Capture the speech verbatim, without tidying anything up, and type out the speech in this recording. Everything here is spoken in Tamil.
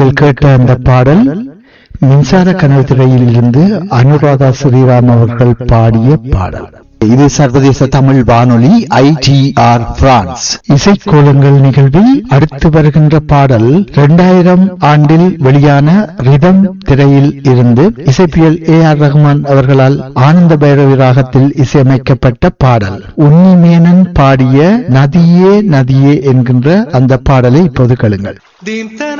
நீங்கள் கேட்ட அந்த பாடல் மின்சார கனவு திரையில் இருந்து அனுராதா ஸ்ரீராம் அவர்கள் பாடிய பாடல். இது சர்வதேச தமிழ் வானொலி ஐ டி ஆர் பிரான்ஸ் இசைக்கோலங்கள் நிகழ்வில் அடுத்து வருகின்ற பாடல் இரண்டாயிரம் ஆண்டில் வெளியான ரிதம் திரையில் இருந்து இசைப்பியல் ஏ ஆர் ரஹ்மான் அவர்களால் ஆனந்த பைரவி ராகத்தில் இசையமைக்கப்பட்ட பாடல். உன்னிமேனன் பாடிய நதியே நதியே என்கின்ற அந்த பாடலை இப்போது கேளுங்கள்.